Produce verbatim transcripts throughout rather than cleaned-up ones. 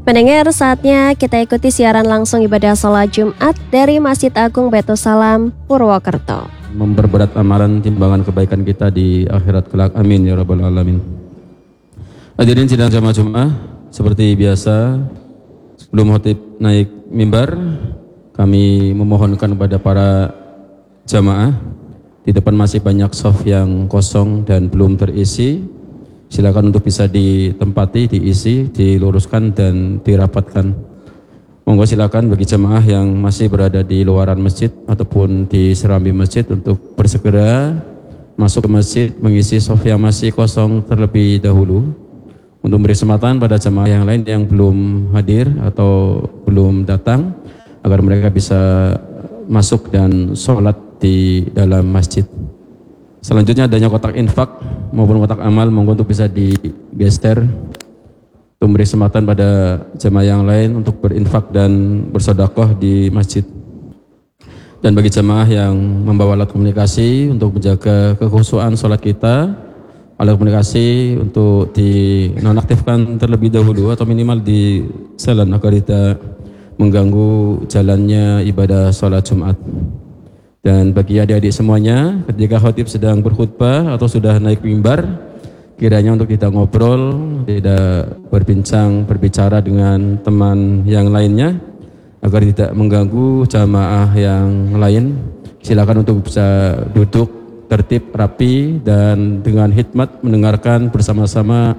Pendengar, saatnya kita ikuti siaran langsung ibadah salat Jumat dari Masjid Agung Baitul Salam, Purwokerto. Memperberat amalan timbangan kebaikan kita di akhirat kelak. Amin ya rabbal alamin. Hadirin sidang jamaah Jumat, seperti biasa sebelum khatib naik mimbar, kami memohonkan kepada para jamaah, di depan masih banyak shaf yang kosong dan belum terisi. Silakan untuk bisa ditempati, diisi, diluruskan dan dirapatkan. Monggo silakan bagi jemaah yang masih berada di luaran masjid ataupun di serambi masjid untuk bersegera masuk ke masjid mengisi shaf yang masih kosong terlebih dahulu, untuk beri kesempatan pada jemaah yang lain yang belum hadir atau belum datang agar mereka bisa masuk dan sholat di dalam masjid. Selanjutnya adanya kotak infak maupun kotak amal, monggo untuk bisa digeser untuk memberi kesempatan pada jemaah yang lain untuk berinfak dan bersedekah di masjid. Dan bagi jemaah yang membawa alat komunikasi untuk menjaga kekhusyuan sholat kita, alat komunikasi untuk dinonaktifkan terlebih dahulu atau minimal di silent agar tidak mengganggu jalannya ibadah sholat Jumat. Dan bagi adik-adik semuanya, ketika khatib sedang berkhutbah atau sudah naik mimbar, kiranya untuk tidak ngobrol, tidak berbincang, berbicara dengan teman yang lainnya, agar tidak mengganggu jamaah yang lain. Silakan untuk bisa duduk tertib, rapi, dan dengan hikmat mendengarkan bersama-sama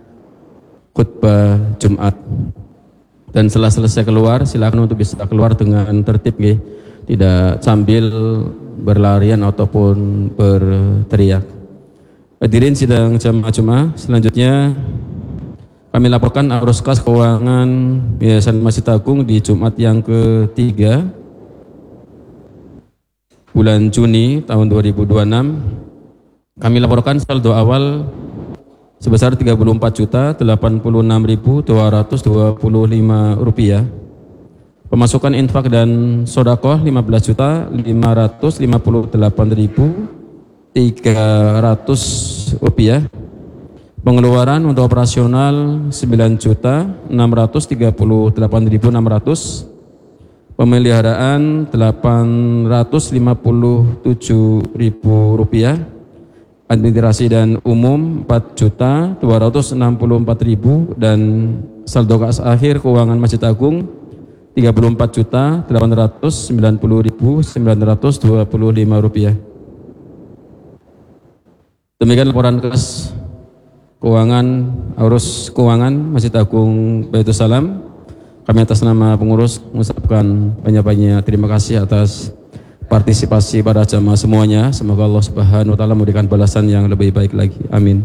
khutbah Jumat. Dan setelah selesai keluar, silakan untuk bisa keluar dengan tertib, nggih. Tidak sambil berlarian ataupun berteriak. Hadirin sidang jamaah Jumat, selanjutnya kami laporkan arus kas keuangan Yayasan Masjid Agung di Jumat yang ketiga bulan Juni tahun dua ribu dua puluh enam. Kami laporkan saldo awal sebesar tiga puluh empat juta delapan puluh enam ribu dua ratus dua puluh lima rupiah. Pemasukan infak dan sedekah lima belas juta lima ratus lima puluh delapan ribu tiga ratus rupiah. Pengeluaran untuk operasional sembilan juta enam ratus tiga puluh delapan ribu enam ratus. Pemeliharaan delapan ratus lima puluh tujuh ribu rupiah. Administrasi dan umum empat juta dua ratus enam puluh empat ribu, dan saldo kas akhir keuangan Masjid Agung tiga puluh empat juta delapan ratus sembilan puluh ribu sembilan ratus dua puluh lima rupiah. Demikian laporan kas keuangan arus keuangan Masjid Agung Baitul Salam. Kami atas nama pengurus mengucapkan banyak-banyak terima kasih atas partisipasi para jamaah semuanya. Semoga Allah Subhanahu wa taala memberikan balasan yang lebih baik lagi. Amin.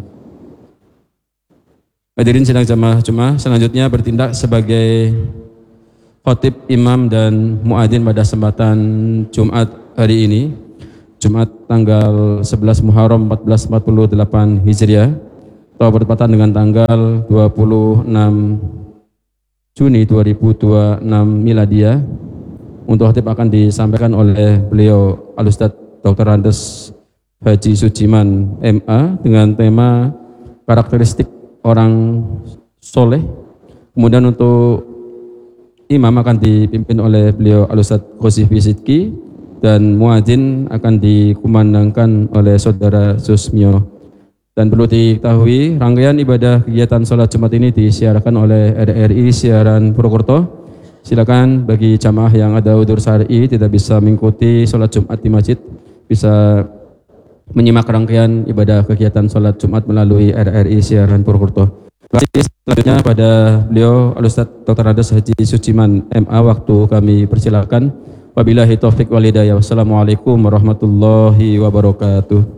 Hadirin sidang jamaah Jumat, selanjutnya bertindak sebagai khatib, imam, dan muadzin pada kesempatan Jumat hari ini, Jumat tanggal sebelas Muharram seribu empat ratus empat puluh delapan Hijriah atau bertepatan dengan tanggal dua puluh enam Juni dua ribu dua puluh enam Miladiah. Untuk khatib akan disampaikan oleh beliau Al-Ustaz Doktor Andes Haji Sujiman M A dengan tema karakteristik orang soleh. Kemudian untuk imam akan dipimpin oleh beliau Al-Ustaz Khosif Sidki, dan muadzin akan dikumandangkan oleh saudara Susmio. Dan perlu diketahui, rangkaian ibadah kegiatan sholat Jumat ini disiarkan oleh R R I Siaran Purwokerto. Silakan bagi jamaah yang ada udzur syar'i tidak bisa mengikuti sholat Jumat di masjid, bisa menyimak rangkaian ibadah kegiatan sholat Jumat melalui R R I Siaran Purwokerto. Selanjutnya pada beliau Al-Ustaz Doktor Andes Haji Sujiman M A, waktu kami persilakan. Wabillahi taufik wal hidayah. Wassalamualaikum warahmatullahi wabarakatuh.